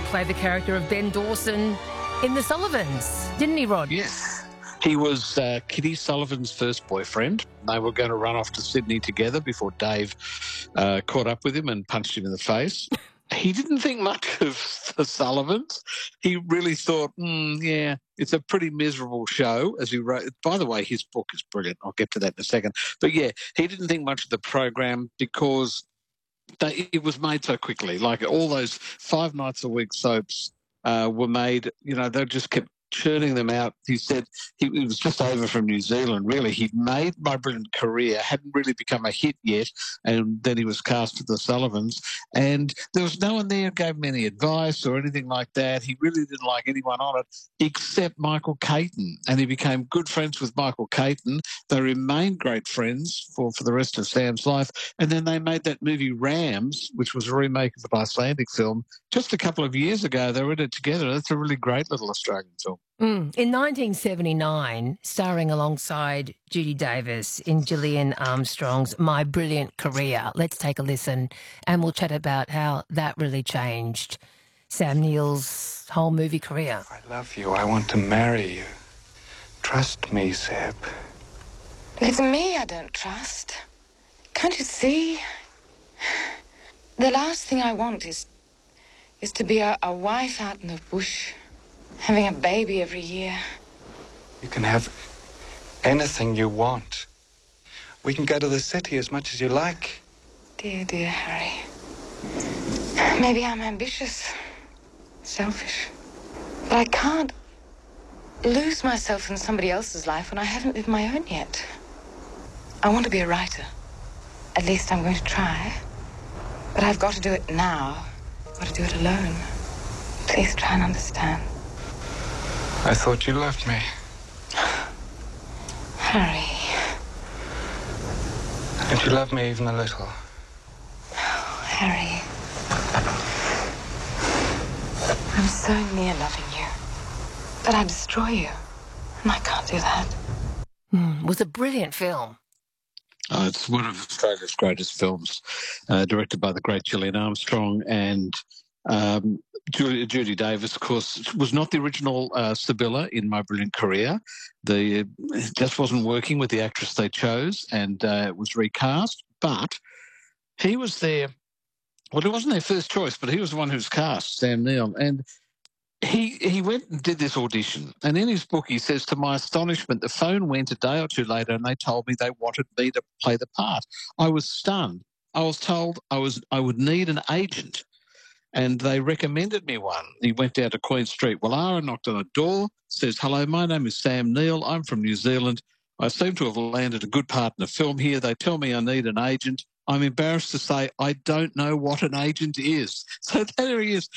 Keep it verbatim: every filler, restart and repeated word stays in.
Neil played the character of Ben Dawson in The Sullivans, didn't he, Rod? Yes. He was uh, Kitty Sullivan's first boyfriend. They were going to run off to Sydney together before Dave uh, caught up with him and punched him in the face. He didn't think much of the Sullivans. He really thought, mm, yeah, it's a pretty miserable show, as he wrote. By the way, his book is brilliant. I'll get to that in a second. But, yeah, he didn't think much of the program because they, it was made so quickly. Like all those five nights a week soaps uh, were made, you know, they just kept churning them out. He said he, he was just over from New Zealand, really. He'd made My Brilliant Career, hadn't really become a hit yet, and then he was cast for The Sullivans. And there was no one there who gave him any advice or anything like that. He really didn't like anyone on it except Michael Caton, and he became good friends with Michael Caton. They remained great friends for, for the rest of Sam's life. And then they made that movie Rams, which was a remake of an Icelandic film, just a couple of years ago. They were in it together. That's a really great little Australian film. Mm. In nineteen seventy-nine, starring alongside Judy Davis in Gillian Armstrong's My Brilliant Career. Let's take a listen and we'll chat about how that really changed Sam Neill's whole movie career. I love you. I want to marry you. Trust me, Seb. It's me I don't trust. Can't you see? The last thing I want is is to be a, a wife out in the bush, having a baby every year. You can have anything you want. We can go to the city as much as you like. Dear, dear Harry. Maybe I'm ambitious, selfish, but I can't lose myself in somebody else's life when I haven't lived my own yet. I want to be a writer. At least I'm going to try. But I've got to do it now. I've got to do it alone. Please try and understand. I thought you loved me. Harry. Don't you love me even a little? Oh, Harry. I'm so near loving you that I destroy you. And I can't do that. Mm, it was a brilliant film. Uh, it's one of Australia's greatest films, uh, directed by the great Gillian Armstrong. And um, Judy, Judy Davis, of course, was not the original uh, Sibylla in My Brilliant Career. The, it just wasn't working with the actress they chose, and uh, it was recast. But he was their, well, it wasn't their first choice, but he was the one who was cast, Sam Neill. And He he went and did this audition, and in his book he says, to my astonishment, the phone went a day or two later and they told me they wanted me to play the part. I was stunned. I was told I was I would need an agent, and they recommended me one. He went down to Queen Street, Wallara, knocked on a door, says, hello, my name is Sam Neill. I'm from New Zealand. I seem to have landed a good part in a film here. They tell me I need an agent. I'm embarrassed to say I don't know what an agent is. So there he is.